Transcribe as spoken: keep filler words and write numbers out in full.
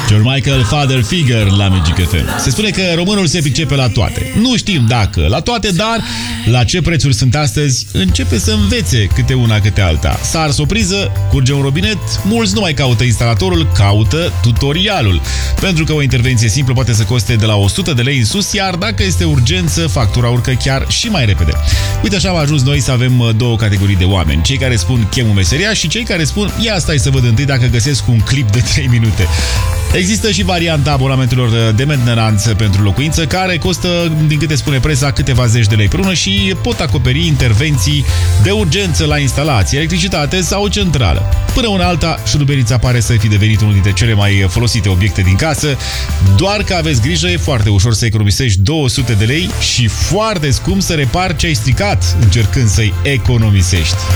George Michael, Father Figure la Magic F M. Se spune că românul se pricepe la toate. Nu știm dacă la toate, dar la ce prețuri sunt astăzi, începe să învețe câte una câte alta. S-a ars o priză, curge un robinet, mulți nu mai caută instalatorul, caută tutorialul. Pentru că o intervenție simplă poate să coste de la o sută de lei în sus, iar dacă este urgență, factura urcă chiar și mai repede. Uite, așa am ajuns noi să avem două categorii de oameni. Cei care spun chemul meseria și cei care spun ia stai să văd întâi dacă găsesc un clip de trei minute. Există și varianta abonamentelor de mentenanță pentru locuință, care costă, din câte spune presa, câteva zeci de lei pe lună și pot acoperi intervenții de urgență la instalație, electricitate sau centrală. Până una alta, șuruberița pare să fi devenit unul dintre cele mai folosite obiecte din casă, doar că aveți grijă, e foarte ușor să economisești două sute de lei și foarte scump să repari ce ai stricat încercând să-i economisești.